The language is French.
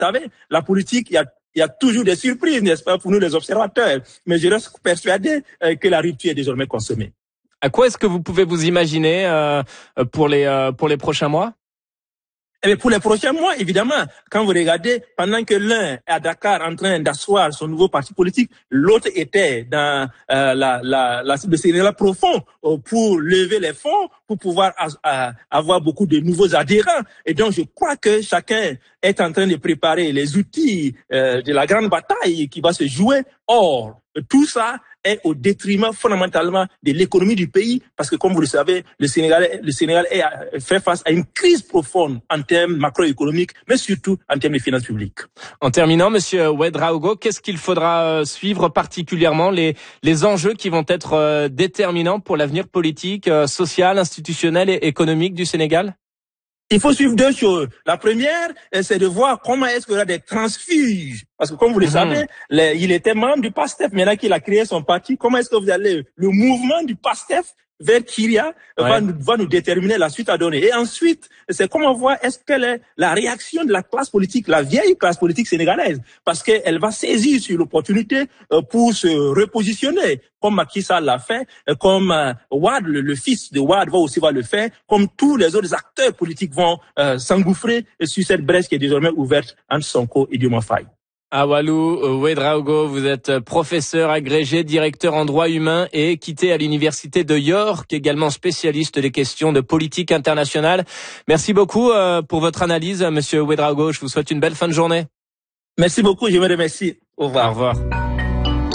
savez, la politique, il y a toujours des surprises, n'est-ce pas, pour nous les observateurs. Mais je reste persuadé que la rupture est désormais consommée. À quoi est-ce que vous pouvez vous imaginer pour les prochains mois? Eh bien, pour les prochains mois, évidemment, quand vous regardez, pendant que l'un est à Dakar en train d'asseoir son nouveau parti politique, l'autre était dans le Sénégal profond pour lever les fonds, pour pouvoir avoir beaucoup de nouveaux adhérents. Et donc, je crois que chacun est en train de préparer les outils de la grande bataille qui va se jouer. Or, tout ça est au détriment fondamentalement de l'économie du pays, parce que comme vous le savez, le Sénégal fait face à une crise profonde en termes macroéconomiques, mais surtout en termes de finances publiques. En terminant, Monsieur Ouedraogo, qu'est-ce qu'il faudra suivre particulièrement les enjeux qui vont être déterminants pour l'avenir politique, social, institutionnel et économique du Sénégal? Il faut suivre deux choses. La première, c'est de voir comment est-ce qu'il y aura des transfuges. Parce que comme vous le savez, il était membre du PASTEF, maintenant qu'il a créé son parti. Comment est-ce que vous allez, le mouvement du PASTEF vers Kyria va nous déterminer la suite à donner. Et ensuite, c'est comment voir est-ce quelle est la réaction de la classe politique, la vieille classe politique sénégalaise, parce qu'elle va saisir sur l'opportunité pour se repositionner, comme Macky Sall l'a fait, comme Wade, le fils de Wade va le faire, comme tous les autres acteurs politiques vont s'engouffrer sur cette brèche qui est désormais ouverte entre Sonko et Diomaye Faye. Awalou Ouedraogo, vous êtes professeur agrégé, directeur en droit humain et équité à l'université de York, également spécialiste des questions de politique internationale. Merci beaucoup pour votre analyse, Monsieur Ouedraogo. Je vous souhaite une belle fin de journée. Merci beaucoup, je vous remercie. Au revoir. Au revoir.